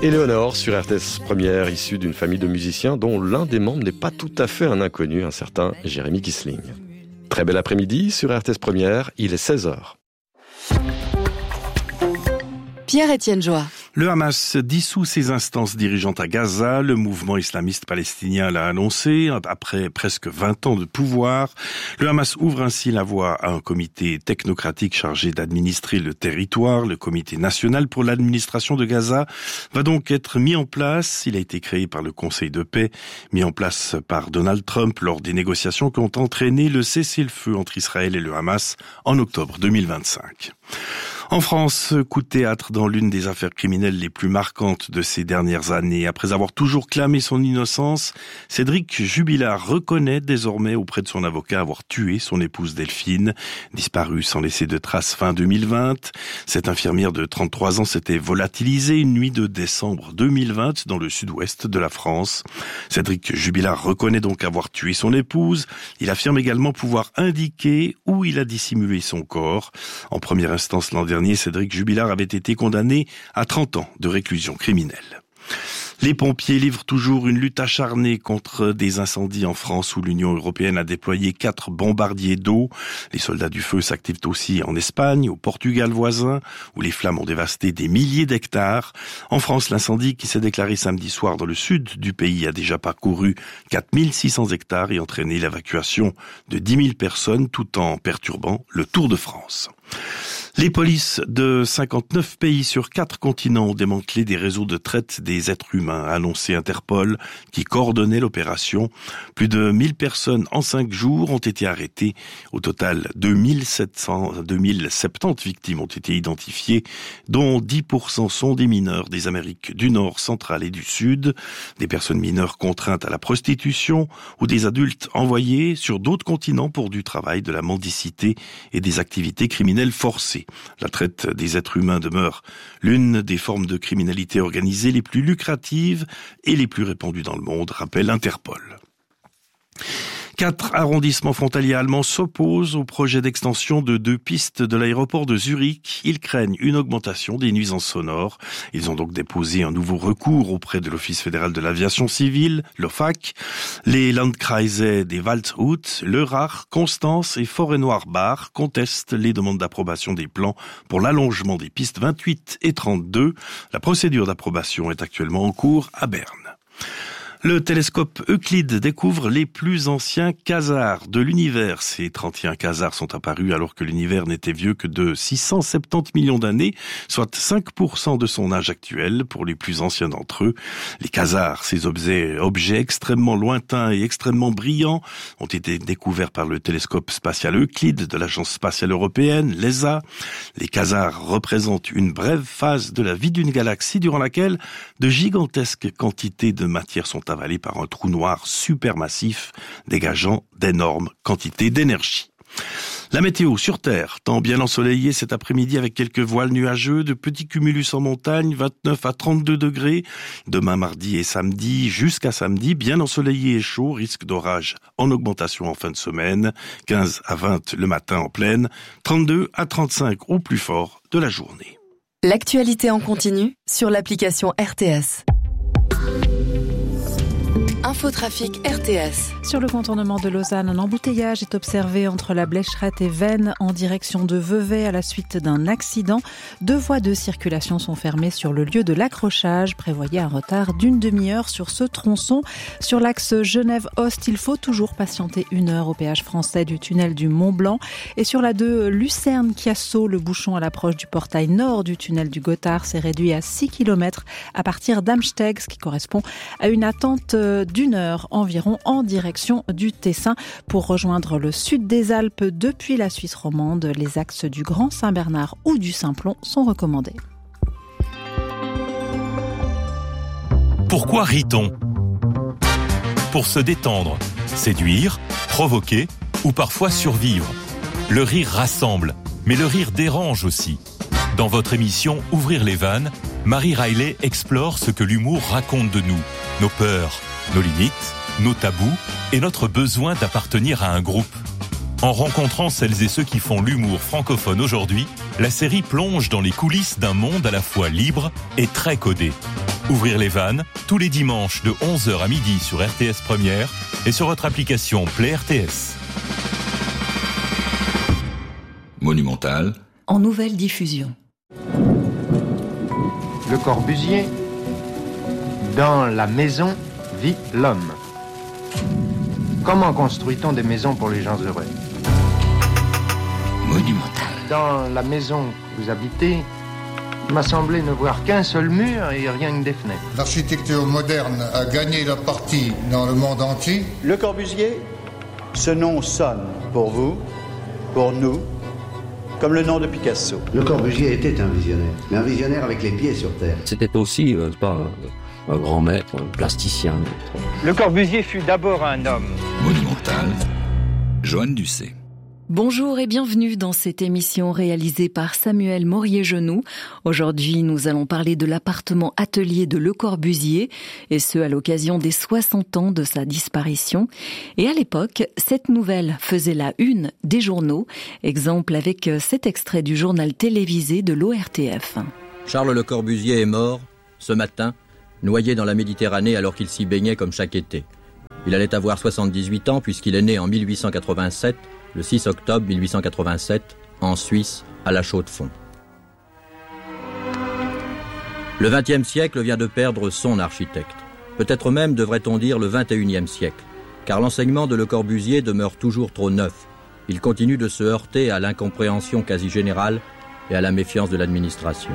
Éléonore sur RTS Première, issue d'une famille de musiciens dont l'un des membres n'est pas tout à fait un inconnu, un certain Jérémy Kissling. Très bel après-midi sur RTS Première, il est 16h. Pierre-Étienne Joie. Le Hamas dissout ses instances dirigeantes à Gaza. Le mouvement islamiste palestinien l'a annoncé. Après presque 20 ans de pouvoir, le Hamas ouvre ainsi la voie à un comité technocratique chargé d'administrer le territoire. Le comité national pour l'administration de Gaza va donc être mis en place. Il a été créé par le Conseil de paix, mis en place par Donald Trump lors des négociations qui ont entraîné le cessez-le-feu entre Israël et le Hamas en octobre 2025. En France, coup de théâtre dans l'une des affaires criminelles les plus marquantes de ces dernières années. Après avoir toujours clamé son innocence, Cédric Jubilard reconnaît désormais auprès de son avocat avoir tué son épouse Delphine, disparue sans laisser de traces fin 2020. Cette infirmière de 33 ans s'était volatilisée une nuit de décembre 2020 dans le sud-ouest de la France. Cédric Jubilard reconnaît donc avoir tué son épouse. Il affirme également pouvoir indiquer où il a dissimulé son corps. En première instance l'an dernier, Cédric Jubilard avait été condamné à 30 ans de réclusion criminelle. Les pompiers livrent toujours une lutte acharnée contre des incendies en France où l'Union européenne a déployé 4 bombardiers d'eau. Les soldats du feu s'activent aussi en Espagne, au Portugal voisin, où les flammes ont dévasté des milliers d'hectares. En France, l'incendie qui s'est déclaré samedi soir dans le sud du pays a déjà parcouru 4600 hectares et entraîné l'évacuation de 10 000 personnes tout en perturbant le Tour de France. Les polices de 59 pays sur 4 continents ont démantelé des réseaux de traite des êtres humains, a annoncé Interpol, qui coordonnait l'opération. Plus de 1000 personnes en 5 jours ont été arrêtées. Au total, 2070 victimes ont été identifiées, dont 10% sont des mineurs des Amériques du Nord, centrale et du Sud, des personnes mineures contraintes à la prostitution ou des adultes envoyés sur d'autres continents pour du travail, de la mendicité et des activités criminelles forcées. La traite des êtres humains demeure l'une des formes de criminalité organisée les plus lucratives et les plus répandues dans le monde, rappelle Interpol. 4 arrondissements frontaliers allemands s'opposent au projet d'extension de 2 pistes de l'aéroport de Zurich. Ils craignent une augmentation des nuisances sonores. Ils ont donc déposé un nouveau recours auprès de l'Office fédéral de l'aviation civile, l'OFAC. Les Landkreise des Waldshut, Lörrach, Constance et Forêt-Noire-Bar contestent les demandes d'approbation des plans pour l'allongement des pistes 28 et 32. La procédure d'approbation est actuellement en cours à Berne. Le télescope Euclide découvre les plus anciens quasars de l'univers. Ces 31 quasars sont apparus alors que l'univers n'était vieux que de 670 millions d'années, soit 5% de son âge actuel pour les plus anciens d'entre eux. Les quasars, ces objets extrêmement lointains et extrêmement brillants, ont été découverts par le télescope spatial Euclide de l'Agence spatiale européenne, l'ESA. Les quasars représentent une brève phase de la vie d'une galaxie durant laquelle de gigantesques quantités de matière sont avalé par un trou noir supermassif, dégageant d'énormes quantités d'énergie. La météo sur Terre, temps bien ensoleillé cet après-midi avec quelques voiles nuageux, de petits cumulus en montagne, 29 à 32 degrés. Demain mardi et samedi, jusqu'à samedi, bien ensoleillé et chaud, risque d'orage en augmentation en fin de semaine, 15 à 20 le matin en pleine, 32 à 35 au plus fort de la journée. L'actualité en continu sur l'application RTS. Infotrafic RTS. Sur le contournement de Lausanne, un embouteillage est observé entre la Blécherette et Veynes en direction de Vevey à la suite d'un accident. 2 voies de circulation sont fermées sur le lieu de l'accrochage. Prévoyez un retard d'une demi-heure sur ce tronçon. Sur l'axe Genève-Ost, il faut toujours patienter 1 heure au péage français du tunnel du Mont-Blanc. Et sur la 2 Lucerne-Chiasso, le bouchon à l'approche du portail nord du tunnel du Gothard s'est réduit à 6 km à partir d'Amsteg, ce qui correspond à une attente d'1 heure environ en direction du Tessin. Pour rejoindre le sud des Alpes depuis la Suisse romande, les axes du Grand Saint-Bernard ou du Simplon sont recommandés. Pourquoi rit-on ? Pour se détendre, séduire, provoquer ou parfois survivre. Le rire rassemble, mais le rire dérange aussi. Dans votre émission Ouvrir les vannes, Marie Riley explore ce que l'humour raconte de nous, nos peurs, nos limites, nos tabous et notre besoin d'appartenir à un groupe. En rencontrant celles et ceux qui font l'humour francophone aujourd'hui, la série plonge dans les coulisses d'un monde à la fois libre et très codé. Ouvrir les vannes, tous les dimanches de 11h à midi sur RTS Première et sur votre application Play RTS. Monumental. En nouvelle diffusion. Le Corbusier. Dans la maison vit l'homme. Comment construit-on des maisons pour les gens heureux ? Monumental. Dans la maison que vous habitez, il m'a semblé ne voir qu'un seul mur et rien que des fenêtres. L'architecture moderne a gagné la partie dans le monde entier. Le Corbusier, ce nom sonne pour vous, pour nous, comme le nom de Picasso. Le Corbusier était un visionnaire, mais un visionnaire avec les pieds sur terre. C'était aussi un grand maître, un plasticien. Le Corbusier fut d'abord un homme. Monumental. Joanne Ducé. Bonjour et bienvenue dans cette émission réalisée par Samuel Morier-Genoux. Aujourd'hui, nous allons parler de l'appartement atelier de Le Corbusier, et ce à l'occasion des 60 ans de sa disparition. Et à l'époque, cette nouvelle faisait la une des journaux. Exemple avec cet extrait du journal télévisé de l'ORTF. Charles Le Corbusier est mort, ce matin, noyé dans la Méditerranée alors qu'il s'y baignait comme chaque été. Il allait avoir 78 ans puisqu'il est né en 1887, le 6 octobre 1887, en Suisse, à La Chaux-de-Fonds. Le XXe siècle vient de perdre son architecte. Peut-être même devrait-on dire le XXIe siècle, car l'enseignement de Le Corbusier demeure toujours trop neuf. Il continue de se heurter à l'incompréhension quasi générale et à la méfiance de l'administration.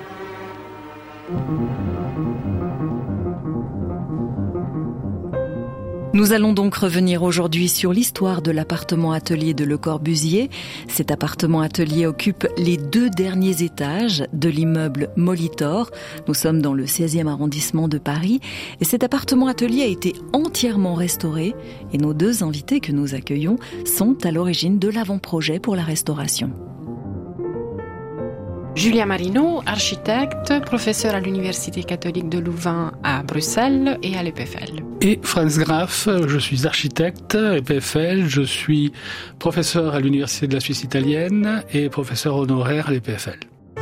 Nous allons donc revenir aujourd'hui sur l'histoire de l'appartement atelier de Le Corbusier. Cet appartement atelier occupe les 2 derniers étages de l'immeuble Molitor. Nous sommes dans le 16e arrondissement de Paris et cet appartement atelier a été entièrement restauré et nos 2 invités que nous accueillons sont à l'origine de l'avant-projet pour la restauration. Julia Marino, architecte, professeur à l'Université catholique de Louvain à Bruxelles et à l'EPFL. Et Franz Graf, je suis architecte, EPFL, je suis professeur à l'Université de la Suisse italienne et professeur honoraire à l'EPFL.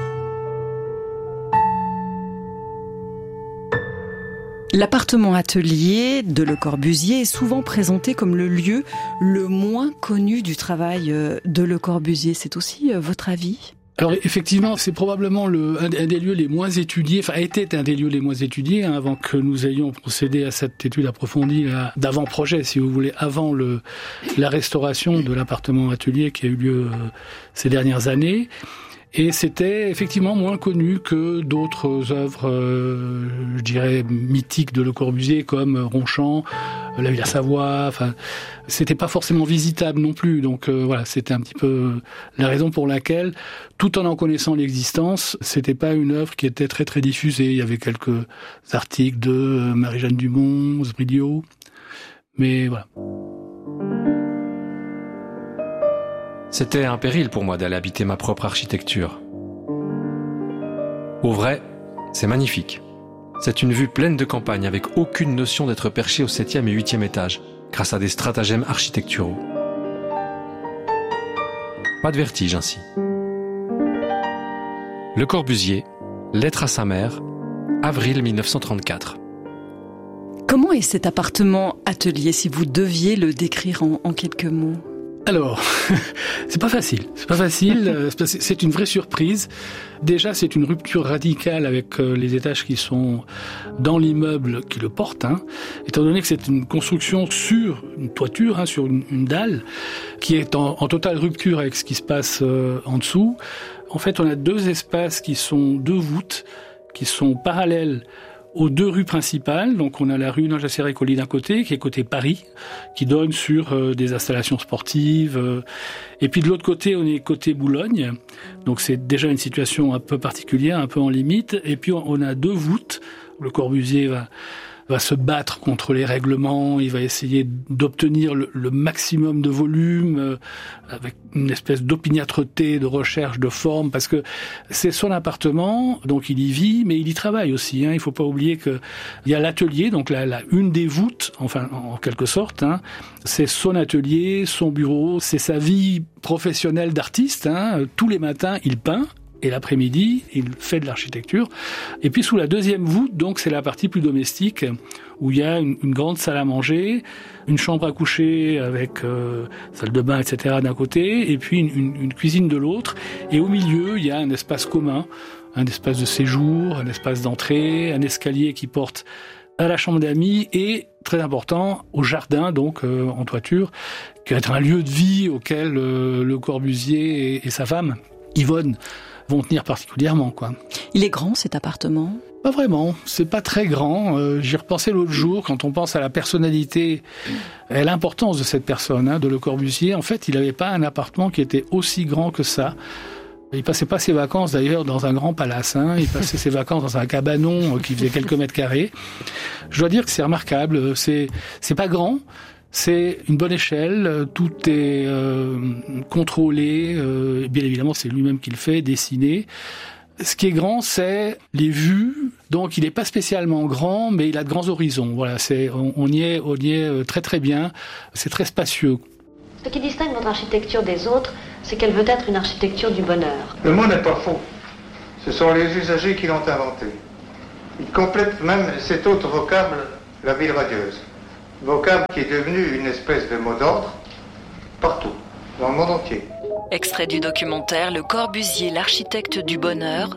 L'appartement atelier de Le Corbusier est souvent présenté comme le lieu le moins connu du travail de Le Corbusier. C'est aussi votre avis ? Alors effectivement, c'est probablement un des lieux les moins étudiés, enfin était un des lieux les moins étudiés avant que nous ayons procédé à cette étude approfondie d'avant-projet, si vous voulez, avant la restauration de l'appartement atelier qui a eu lieu ces dernières années. Et c'était effectivement moins connu que d'autres œuvres, je dirais, mythiques de Le Corbusier, comme Ronchamp, La Villa Savoie. Enfin, c'était pas forcément visitable non plus. Donc voilà, c'était un petit peu la raison pour laquelle, tout en connaissant l'existence, c'était pas une œuvre qui était très très diffusée. Il y avait quelques articles de Marie-Jeanne Dumont, Sbridio, mais voilà. C'était un péril pour moi d'aller habiter ma propre architecture. Au vrai, c'est magnifique. C'est une vue pleine de campagne avec aucune notion d'être perché au 7e et 8e étage, grâce à des stratagèmes architecturaux. Pas de vertige ainsi. Le Corbusier, lettre à sa mère, avril 1934. Comment est cet appartement atelier si vous deviez le décrire en quelques mots ? Alors, c'est pas facile, c'est une vraie surprise. Déjà, c'est une rupture radicale avec les étages qui sont dans l'immeuble qui le porte, étant donné que c'est une construction sur une toiture, sur une dalle, qui est en totale rupture avec ce qui se passe en dessous. En fait, on a 2 espaces qui sont 2 voûtes, qui sont parallèles aux 2 rues principales. Donc on a la rue Nangis-Ricoli d'un côté, qui est côté Paris, qui donne sur des installations sportives. Et puis de l'autre côté, on est côté Boulogne. Donc c'est déjà une situation un peu particulière, un peu en limite. Et puis on a 2 voûtes. Le Corbusier va se battre contre les règlements, il va essayer d'obtenir le maximum de volume avec une espèce d'opiniâtreté, de recherche de forme, parce que c'est son appartement, donc il y vit, mais il y travaille aussi. Il faut pas oublier que il y a l'atelier, donc une des voûtes, enfin en quelque sorte, c'est son atelier, son bureau, c'est sa vie professionnelle d'artiste. Tous les matins, il peint. et l'après-midi, il fait de l'architecture. Et puis sous la deuxième voûte, donc c'est la partie plus domestique, où il y a une grande salle à manger, une chambre à coucher avec salle de bain, etc. d'un côté, et puis une cuisine de l'autre. Et au milieu, il y a un espace commun, un espace de séjour, un espace d'entrée, un escalier qui porte à la chambre d'amis et, très important, au jardin, donc en toiture, qui va être un lieu de vie auquel Le Corbusier et sa femme, Yvonne, vont tenir particulièrement, quoi. Il est grand, cet appartement ? Pas vraiment, c'est pas très grand. J'y repensais l'autre jour, quand on pense à la personnalité et à l'importance de cette personne, de Le Corbusier. En fait, il n'avait pas un appartement qui était aussi grand que ça. Il passait pas ses vacances d'ailleurs dans un grand palace, Il passait ses vacances dans un cabanon qui faisait quelques mètres carrés. Je dois dire que c'est remarquable. C'est pas grand. C'est une bonne échelle, tout est contrôlé, bien évidemment c'est lui-même qui le fait, dessiné. Ce qui est grand, c'est les vues, donc il n'est pas spécialement grand, mais il a de grands horizons. Voilà, on y est très très bien, c'est très spacieux. Ce qui distingue votre architecture des autres, c'est qu'elle veut être une architecture du bonheur. Le mot n'est pas faux. Ce sont les usagers qui l'ont inventé. Ils complètent même cet autre vocable, la ville radieuse. Vocable qui est devenu une espèce de mot d'ordre partout, dans le monde entier. Extrait du documentaire Le Corbusier, l'architecte du bonheur,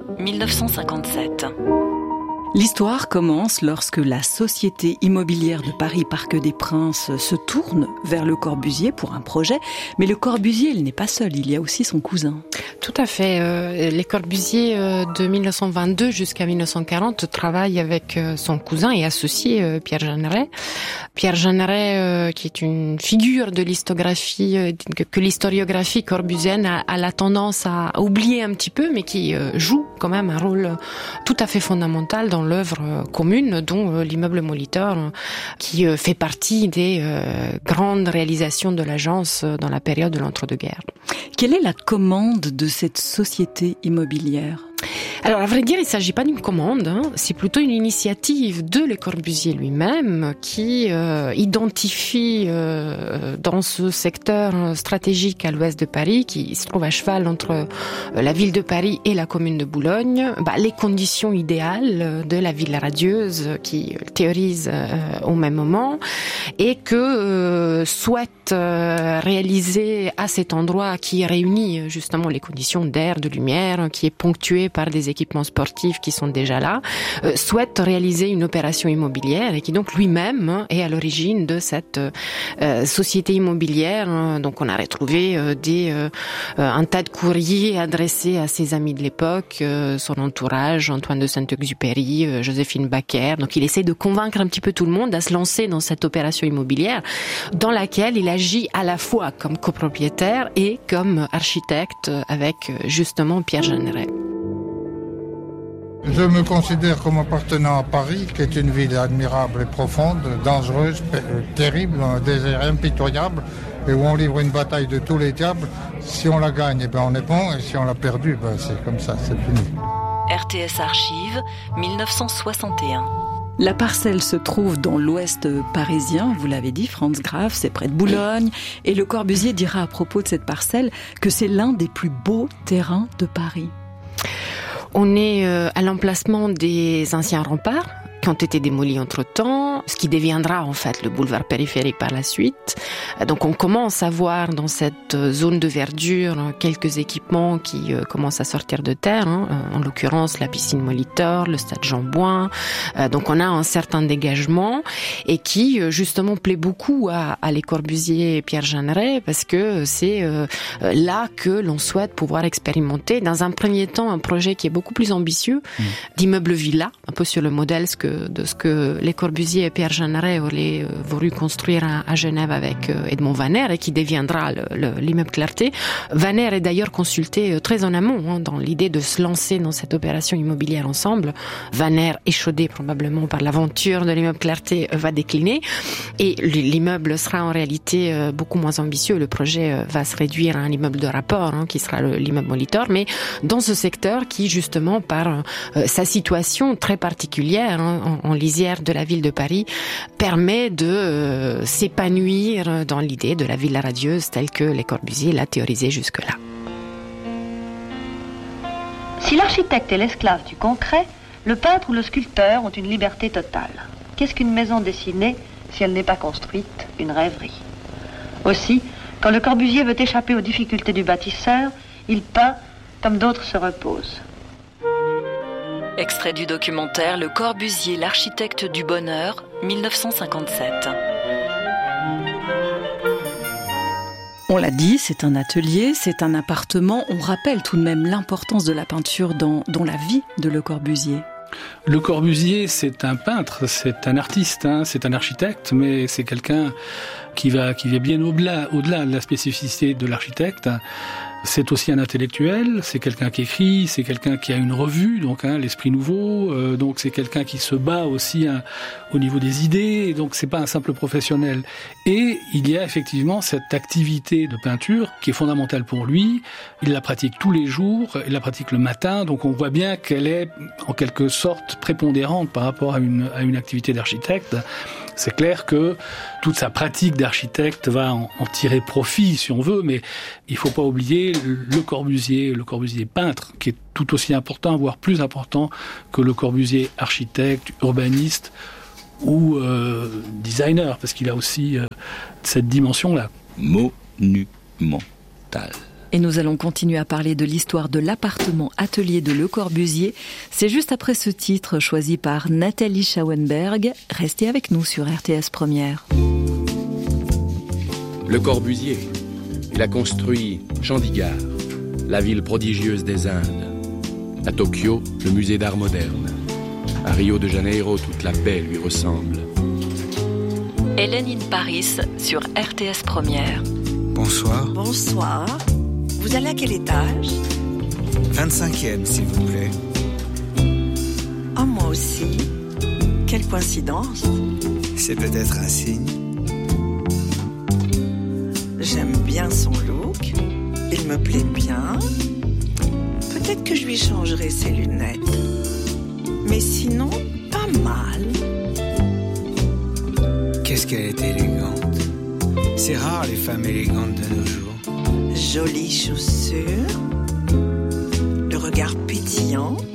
1957. L'histoire commence lorsque la Société immobilière de Paris Parc des Princes se tourne vers Le Corbusier pour un projet. Mais Le Corbusier, il n'est pas seul, il y a aussi son cousin. Tout à fait. Les Corbusier de 1922 jusqu'à 1940 travaillent avec son cousin et associé Pierre Jeanneret. Pierre Jeanneret, qui est une figure de l'historiographie, que l'historiographie corbusienne a la tendance à oublier un petit peu, mais qui joue quand même un rôle tout à fait fondamental dans l'œuvre commune, dont l'immeuble Molitor, qui fait partie des grandes réalisations de l'agence dans la période de l'entre-deux-guerres. Quelle est la commande de cette société immobilière ? Alors, à vrai dire, il ne s'agit pas d'une commande, c'est plutôt une initiative de Le Corbusier lui-même qui identifie dans ce secteur stratégique à l'ouest de Paris, qui se trouve à cheval entre la ville de Paris et la commune de Boulogne, les conditions idéales de la ville radieuse qui théorise au même moment et que souhaite réaliser à cet endroit qui réunit justement les conditions d'air, de lumière, qui est ponctué par des équipements sportifs qui sont déjà là, souhaite réaliser une opération immobilière et qui donc lui-même est à l'origine de cette société immobilière. Donc on a retrouvé un tas de courriers adressés à ses amis de l'époque, son entourage, Antoine de Saint-Exupéry, Joséphine Baker. Donc il essaie de convaincre un petit peu tout le monde à se lancer dans cette opération immobilière dans laquelle il agit à la fois comme copropriétaire et comme architecte avec justement Pierre Jeanneret. Je me considère comme appartenant à Paris, qui est une ville admirable et profonde, dangereuse, terrible, un désert impitoyable, et où on livre une bataille de tous les diables. Si on la gagne, on est bon, et si on l'a perdue, c'est comme ça, c'est fini. RTS Archives, 1961. La parcelle se trouve dans l'ouest parisien, vous l'avez dit, Franz Graf, c'est près de Boulogne. Et Le Corbusier dira à propos de cette parcelle que c'est l'un des plus beaux terrains de Paris. On est à l'emplacement des anciens remparts qui ont été démolis entre-temps, ce qui deviendra en fait le boulevard périphérique par la suite. Donc on commence à voir dans cette zone de verdure quelques équipements qui commencent à sortir de terre, en l'occurrence la piscine Molitor, le stade Jean-Bouin. Donc on a un certain dégagement et qui justement plaît beaucoup à Les Corbusier et Pierre Jeanneret parce que c'est là que l'on souhaite pouvoir expérimenter dans un premier temps un projet qui est beaucoup plus ambitieux, d'immeuble villa, un peu sur le modèle de ce que Les Corbusier et Pierre Jeanneret auraient voulu construire à Genève avec Edmond Vaner et qui deviendra l'immeuble Clarté. Vaner est d'ailleurs consulté très en amont dans l'idée de se lancer dans cette opération immobilière ensemble. Vaner, échaudé probablement par l'aventure de l'immeuble Clarté, va décliner et l'immeuble sera en réalité beaucoup moins ambitieux. Le projet va se réduire à un immeuble de rapport qui sera l'immeuble Molitor, mais dans ce secteur qui justement par sa situation très particulière en lisière de la ville de Paris permet de s'épanouir dans l'idée de la villa radieuse telle que Les Corbusier l'a théorisée jusque-là. l'architecte est l'esclave du concret, le peintre ou le sculpteur ont une liberté totale. Qu'est-ce qu'une maison dessinée si elle n'est pas construite? Une rêverie. Aussi, quand Le Corbusier veut échapper aux difficultés du bâtisseur, il peint comme d'autres se reposent. Extrait du documentaire Le Corbusier, l'architecte du bonheur, 1957. On l'a dit, c'est un atelier, c'est un appartement. On rappelle tout de même l'importance de la peinture dans la vie de Le Corbusier. Le Corbusier, c'est un peintre, c'est un artiste, c'est un architecte, mais c'est quelqu'un qui va bien au-delà de la spécificité de l'architecte. C'est aussi un intellectuel, c'est quelqu'un qui écrit, c'est quelqu'un qui a une revue, donc l'Esprit Nouveau, donc c'est quelqu'un qui se bat aussi au niveau des idées, donc c'est pas un simple professionnel. Et il y a effectivement cette activité de peinture qui est fondamentale pour lui. Il la pratique tous les jours, il la pratique le matin, donc on voit bien qu'elle est en quelque sorte prépondérante par rapport à une activité d'architecte. C'est clair que toute sa pratique d'architecte va en tirer profit, si on veut, mais il faut pas oublier le Corbusier peintre, qui est tout aussi important, voire plus important que le Corbusier architecte, urbaniste ou designer, parce qu'il a aussi cette dimension-là. Monumental. Et nous allons continuer à parler de l'histoire de l'appartement atelier de Le Corbusier. C'est juste après ce titre choisi par Nathalie Schauenberg. Restez avec nous sur RTS Première. Le Corbusier, il a construit Chandigarh, la ville prodigieuse des Indes. À Tokyo, le musée d'art moderne. À Rio de Janeiro, toute la paix lui ressemble. Hélène in Paris sur RTS Première. Bonsoir. Bonsoir. Vous allez à quel étage? 25e, s'il vous plaît. Oh, moi aussi. Quelle coïncidence. C'est peut-être un signe. J'aime bien son look. Il me plaît bien. Peut-être que je lui changerai ses lunettes. Mais sinon, pas mal. Qu'est-ce qu'elle est élégante. C'est rare les femmes élégantes de nos jours. Jolies chaussures, le regard pétillant,